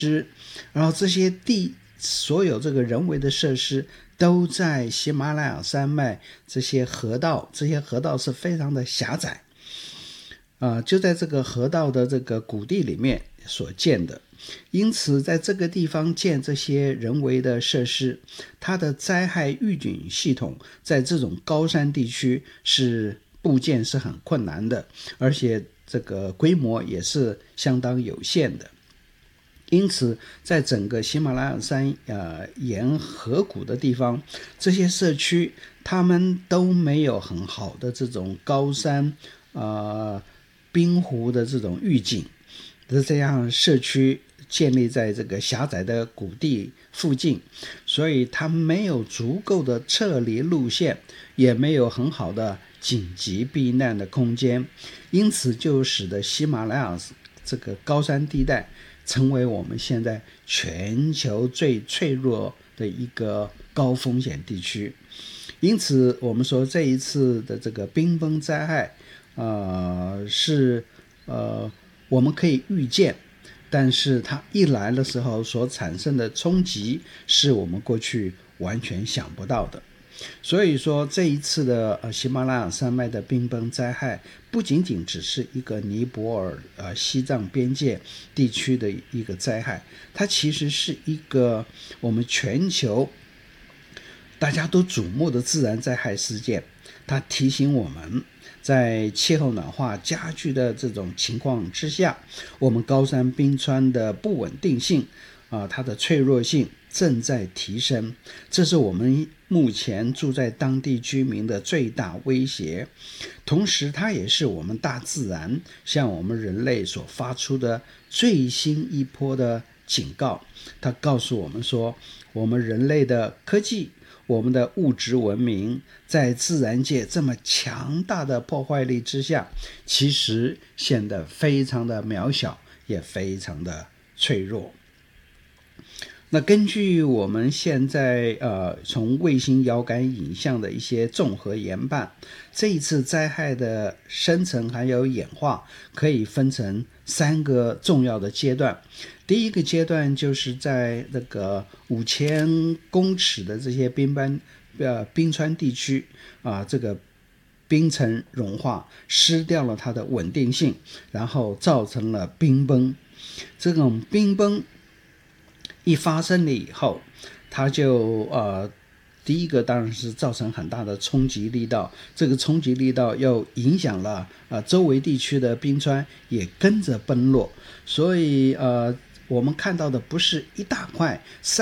然后这些所有这个人为的设施都在喜马拉雅山脉这些河道是非常的狭窄，就在这个河道的这个谷地里面所建的。因此在这个地方建这些人为的设施，它的灾害预警系统在这种高山地区布建是很困难的，而且这个规模也是相当有限的。因此在整个喜马拉雅山沿河谷的地方，这些社区他们都没有很好的这种高山冰湖的这种预警的这样社区建立在这个狭窄的谷地附近，所以它没有足够的撤离路线，也没有很好的紧急避难的空间，因此就使得喜马拉雅这个高山地带成为我们现在全球最脆弱的一个高风险地区。因此我们说这一次的这个冰崩灾害是我们可以预见，但是它一来的时候所产生的冲击是我们过去完全想不到的。所以说这一次的喜马拉雅山脉的冰崩灾害不仅仅只是一个尼泊尔西藏边界地区的一个灾害，它其实是一个我们全球大家都瞩目的自然灾害事件。它提醒我们在气候暖化加剧的这种情况之下，我们高山冰川的不稳定性它的脆弱性正在提升，这是我们目前住在当地居民的最大威胁。同时它也是我们大自然向我们人类所发出的最新一波的警告。它告诉我们说，我们人类的科技，我们的物质文明在自然界这么强大的破坏力之下，其实显得非常的渺小，也非常的脆弱。那根据我们现在从卫星遥感影像的一些综合研判，这一次灾害的生成还有演化可以分成3个重要的阶段。第一个阶段就是在这个5000公尺的这些冰川地区这个冰层融化失掉了它的稳定性，然后造成了冰崩。这种冰崩一发生了以后，它就第一个当然是造成很大的冲击力道，这个冲击力道又影响了周围地区的冰川也跟着崩落，所以我们看到的不是一大块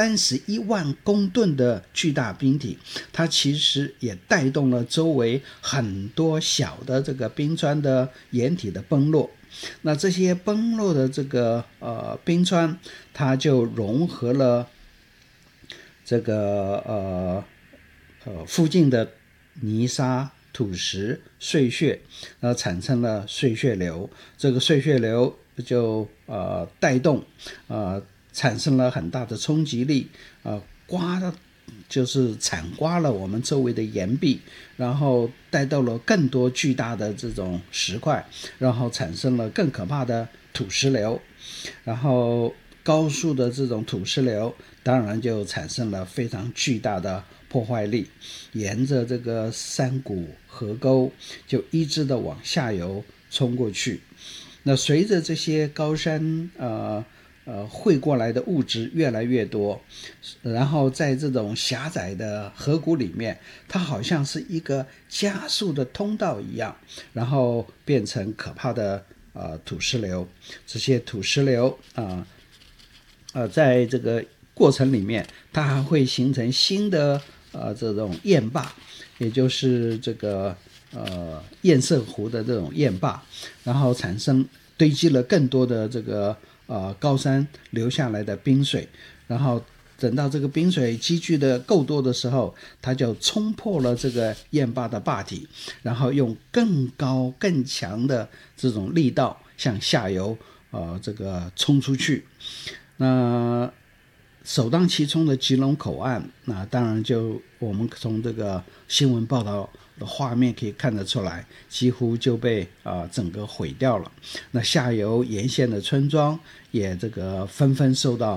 31万公吨的巨大冰体，它其实也带动了周围很多小的这个冰川的岩体的崩落。那这些崩落的这个冰川，它就融合了这个附近的泥沙、土石、碎屑，产生了碎屑流。这个碎屑流就带动产生了很大的冲击力，就是铲刮了我们周围的岩壁，然后带到了更多巨大的这种石块，然后产生了更可怕的土石流，然后高速的这种土石流当然就产生了非常巨大的破坏力，沿着这个山谷河沟就一直的往下游冲过去。那随着这些高山汇过来的物质越来越多，然后在这种狭窄的河谷里面，它好像是一个加速的通道一样，然后变成可怕的土石流。这些土石流在这个过程里面，它还会形成新的这种堰坝，也就是这个堰塞湖的这种堰坝，然后堆积了更多的这个高山流下来的冰水，然后等到这个冰水积聚的够多的时候，它就冲破了这个堰坝的坝体，然后用更高更强的这种力道向下游这个冲出去。那首当其冲的吉隆口岸，那当然就我们从这个新闻报道的画面可以看得出来，几乎就被整个毁掉了。那下游沿线的村庄也这个纷纷受到